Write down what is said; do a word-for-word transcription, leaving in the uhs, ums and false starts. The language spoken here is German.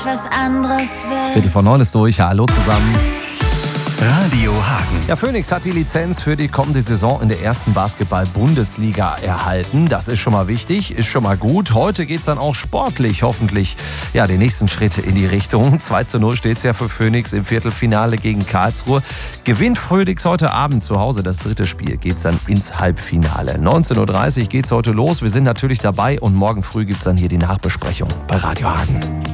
was anderes will. Viertel vor neun ist durch. Hallo zusammen. Radio Hagen. Ja, Phoenix hat die Lizenz für die kommende Saison in der ersten Basketball-Bundesliga erhalten. Das ist schon mal wichtig, ist schon mal gut. Heute geht's dann auch sportlich hoffentlich ja, die nächsten Schritte in die Richtung. zwei zu null steht's ja für Phoenix im Viertelfinale gegen Karlsruhe. Gewinnt Phoenix heute Abend zu Hause das dritte Spiel, geht's dann ins Halbfinale. neunzehn Uhr dreißig geht's heute los. Wir sind natürlich dabei und morgen früh gibt's dann hier die Nachbesprechung bei Radio Hagen.